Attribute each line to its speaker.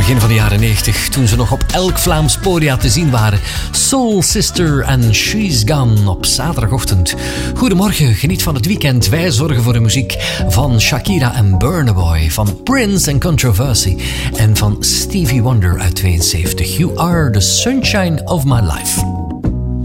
Speaker 1: begin van de jaren 90, toen ze nog op elk Vlaams podium te zien waren. Soul Sister en She's Gone op zaterdagochtend. Goedemorgen, geniet van het weekend. Wij zorgen voor de muziek van Shakira en Burna Boy, van Prince en Controversy en van Stevie Wonder uit 72. You are the sunshine of my life.